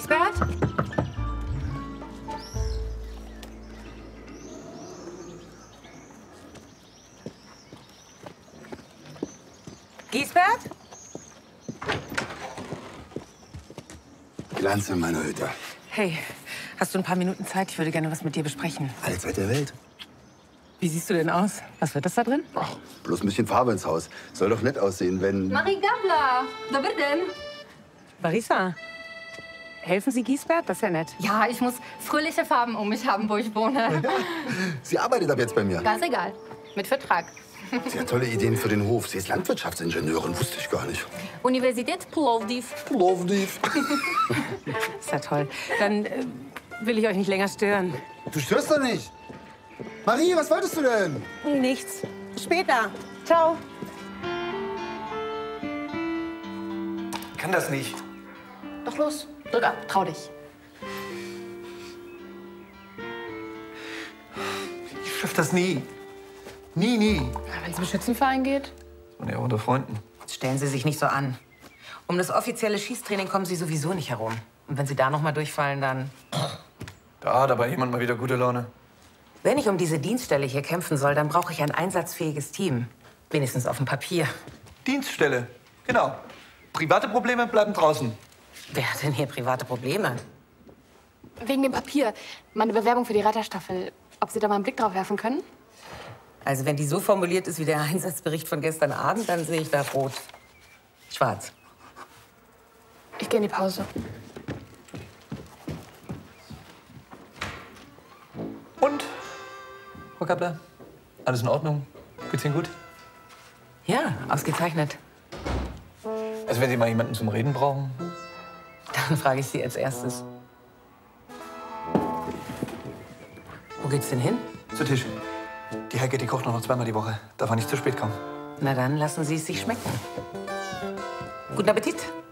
Giesbert? Giesbert? Glanz in meiner Hütte. Hey, hast du ein paar Minuten Zeit? Ich würde gerne was mit dir besprechen. Alle Zeit der Welt. Wie siehst du denn aus? Was wird das da drin? Ach, bloß ein bisschen Farbe ins Haus. Soll doch nett aussehen, wenn... Marie Gabler, dobry den. Marisa, helfen Sie Giesbert? Das ist ja nett. Ja, ich muss fröhliche Farben um mich haben, wo ich wohne. Sie arbeitet ab jetzt bei mir. Ganz egal. Mit Vertrag. Sie hat tolle Ideen für den Hof. Sie ist Landwirtschaftsingenieurin, wusste ich gar nicht. Universität Plovdiv. Plovdiv. Ist ja toll. Dann will ich euch nicht länger stören. Du störst doch nicht. Marie, was wolltest du denn? Nichts. Später. Ciao. Ich kann das nicht. Doch los, drück ab, trau dich. Ich schaff das nie. Nie. Wenn es um Schützenverein geht? Und ja, unter Freunden. Stellen Sie sich nicht so an. Um das offizielle Schießtraining kommen Sie sowieso nicht herum. Und wenn Sie da noch mal durchfallen, dann... Da hat aber jemand mal wieder gute Laune. Wenn ich um diese Dienststelle hier kämpfen soll, dann brauche ich ein einsatzfähiges Team. Wenigstens auf dem Papier. Dienststelle. Genau. Private Probleme bleiben draußen. Wer hat denn hier private Probleme? Wegen dem Papier. Meine Bewerbung für die Reiterstaffel. Ob Sie da mal einen Blick drauf werfen können? Also wenn die so formuliert ist wie der Einsatzbericht von gestern Abend, dann sehe ich da rot. Schwarz. Ich gehe in die Pause. Und? Frau Kappler? Alles in Ordnung? Geht's Ihnen gut? Ja, ausgezeichnet. Also wenn Sie mal jemanden zum Reden brauchen? Dann frage ich Sie als erstes. Wo geht's denn hin? Zu Tisch. Die Heike, die kocht nur noch zweimal die Woche. Darf man nicht zu spät kommen. Na dann lassen Sie es sich schmecken. Guten Appetit.